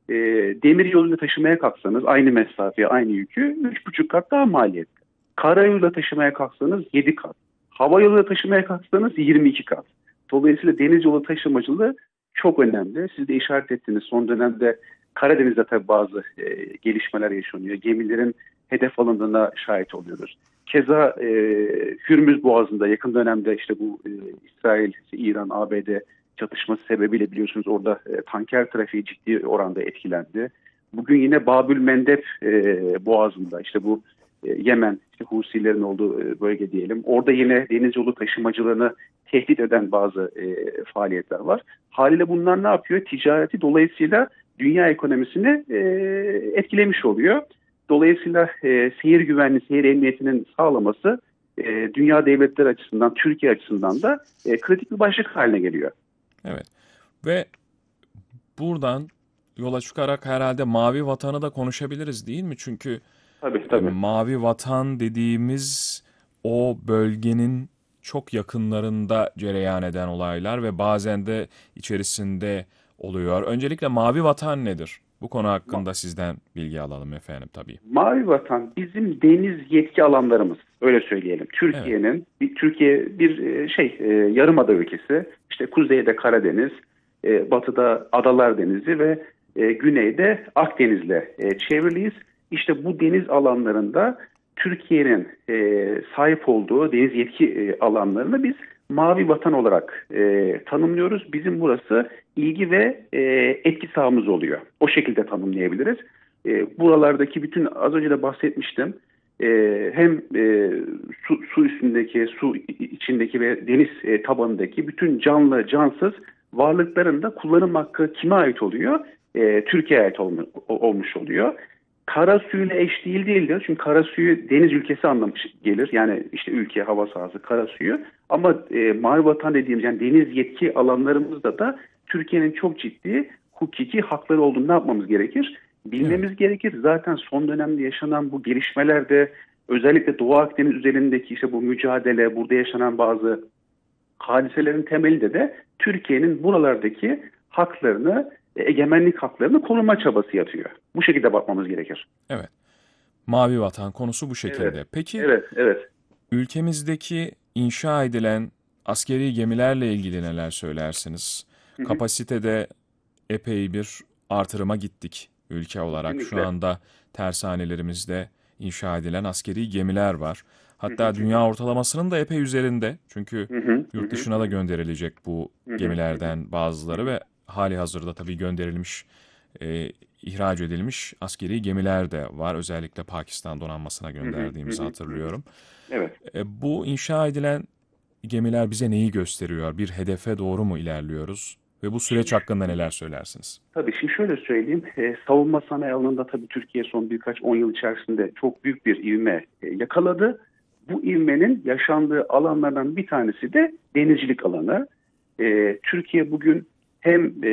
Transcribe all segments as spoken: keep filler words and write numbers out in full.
e, demir yoluyla taşımaya kalksanız aynı mesafeye, aynı yükü üç buçuk kat daha maliyetli. Karayoluyla taşımaya kalksanız yedi kat. Hava yoluyla taşımaya kalksanız yirmi iki kat. Dolayısıyla deniz yolu taşımacılığı çok önemli. Siz de işaret ettiğiniz son dönemde Karadeniz'de tabii bazı e, gelişmeler yaşanıyor. Gemilerin hedef alındığına şahit oluyoruz. Keza e, Hürmüz Boğazı'nda yakın dönemde işte bu e, İsrail, İran, A B D çatışması sebebiyle biliyorsunuz orada e, tanker trafiği ciddi oranda etkilendi. Bugün yine Babül Mendeb e, Boğazı'nda işte bu e, Yemen, işte Husilerin olduğu e, bölge diyelim. Orada yine deniz yolu taşımacılığını tehdit eden bazı e, faaliyetler var. Haliyle bunlar ne yapıyor? Ticareti dolayısıyla dünya ekonomisini e, etkilemiş oluyor. Dolayısıyla e, seyir güvenliği, seyir emniyetinin sağlaması e, dünya devletleri açısından, Türkiye açısından da e, kritik bir başlık haline geliyor. Evet. Ve buradan yola çıkarak herhalde Mavi Vatan'ı da konuşabiliriz değil mi? Çünkü Tabii e, tabii. Mavi Vatan dediğimiz o bölgenin çok yakınlarında cereyan eden olaylar ve bazen de içerisinde oluyor. Öncelikle Mavi Vatan nedir? Bu konu Ma- hakkında sizden bilgi alalım efendim tabii. Mavi Vatan bizim deniz yetki alanlarımız. Öyle söyleyelim. Evet, Türkiye'nin bir Türkiye bir e, şey e, yarımada ülkesi. İşte kuzeyde Karadeniz, e, batıda Adalar Denizi ve e, güneyde Akdeniz'le e, çevriliyiz. İşte bu deniz alanlarında Türkiye'nin e, sahip olduğu deniz yetki e, alanlarını biz Mavi Vatan olarak e, tanımlıyoruz. Bizim burası ilgi ve e, etki sahamız oluyor. O şekilde tanımlayabiliriz. E, buralardaki bütün az önce de bahsetmiştim. E, hem e, su, su üstündeki, su içindeki ve deniz e, tabanındaki bütün canlı, cansız varlıkların da kullanım hakkı kime ait oluyor? E, Türkiye'ye ait olmu, olmuş oluyor. Kara suyuyla eş değil değildir. Çünkü kara suyu deniz ülkesi anlamış gelir. Yani işte ülke, hava sahası, kara suyu. Ama e, Mavi Vatan dediğimiz yani deniz yetki alanlarımızda da Türkiye'nin çok ciddi hukuki hakları olduğunu ne yapmamız gerekir? evet. Bilmemiz gerekir. Zaten son dönemde yaşanan bu gelişmelerde özellikle Doğu Akdeniz üzerindeki işte bu mücadele, burada yaşanan bazı hadiselerin temelinde de Türkiye'nin buralardaki haklarını, e, egemenlik haklarını koruma çabası yatıyor. Bu şekilde bakmamız gerekir. Evet. Mavi Vatan konusu bu Evet, şekilde. Peki evet, evet. ülkemizdeki inşa edilen askeri gemilerle ilgili neler söylersiniz? Hı hı, Kapasitede epey bir artırıma gittik ülke olarak. Şu kesinlikle. anda tersanelerimizde inşa edilen askeri gemiler var. Hı hı, Hatta hı hı, dünya ortalamasının da epey üzerinde. Çünkü hı hı, hı yurt hı, dışına da gönderilecek bu hı hı, hı hı, gemilerden hı bazıları hı, ve hali hazırda tabii gönderilmiş, e, ihraç edilmiş askeri gemiler de var. Özellikle Pakistan donanmasına hı hı, hı gönderdiğimizi hı, hı hı. hatırlıyorum. Evet. E, bu inşa edilen gemiler bize neyi gösteriyor? Bir hedefe doğru mu ilerliyoruz? Ve bu süreç Şimdi hakkında neler söylersiniz? tabii şimdi şöyle söyleyeyim. E, savunma sanayi alanında tabii Türkiye son birkaç on yıl içerisinde çok büyük bir ivme e, yakaladı. Bu ivmenin yaşandığı alanlardan bir tanesi de denizcilik alanı. E, Türkiye bugün hem e,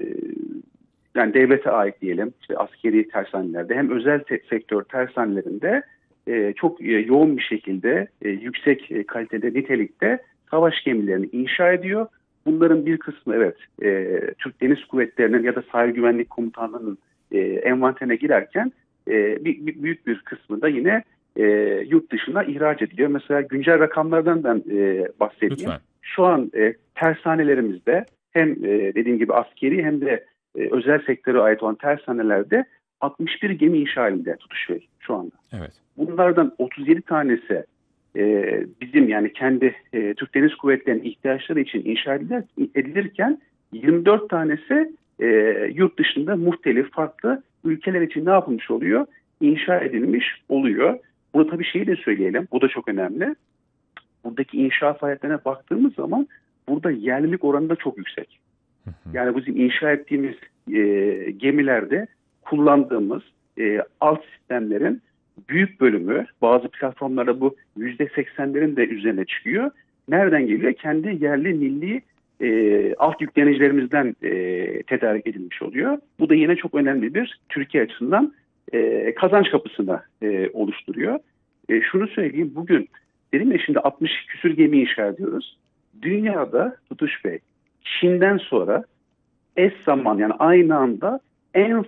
yani devlete ait diyelim işte askeri tersanelerde hem özel te- sektör tersanelerinde e, çok e, yoğun bir şekilde e, yüksek e, kalitede nitelikte savaş gemilerini inşa ediyor. Bunların bir kısmı evet e, Türk Deniz Kuvvetleri'nin ya da Sahil Güvenlik Komutanlığı'nın e, envanterine girerken e, bir, bir, büyük bir kısmı da yine e, yurt dışına ihraç ediliyor. Mesela güncel rakamlardan ben e, bahsedeyim. Lütfen. Şu an e, tersanelerimizde hem e, dediğim gibi askeri hem de e, özel sektöre ait olan tersanelerde altmış bir gemi inşa halinde Tutuş Bey şu anda. Evet. Bunlardan otuz yedi tanesi e, bizim yani kendi e, Türk Deniz Kuvvetleri'nin ihtiyaçları için inşa edilir, edilirken yirmi dört tanesi e, yurt dışında muhtelif farklı ülkeler için ne yapılmış oluyor? İnşa edilmiş oluyor. Burada tabii şeyi de söyleyelim. Bu da çok önemli. Buradaki inşa faaliyetlerine baktığımız zaman burada yerlilik oranı da çok yüksek. Hı hı. Yani bizim inşa ettiğimiz e, gemilerde kullandığımız e, alt sistemlerin büyük bölümü bazı platformlarda bu yüzde seksenlerin de üzerine çıkıyor. Nereden geliyor? Kendi yerli milli e, alt yüklenicilerimizden e, tedarik edilmiş oluyor. Bu da yine çok önemli bir Türkiye açısından e, kazanç kapısını e, oluşturuyor. E, şunu söyleyeyim bugün dedim ya şimdi altmış küsür gemi inşa ediyoruz. Dünyada Tutuş Bey Çin'den sonra eş zaman yani aynı anda en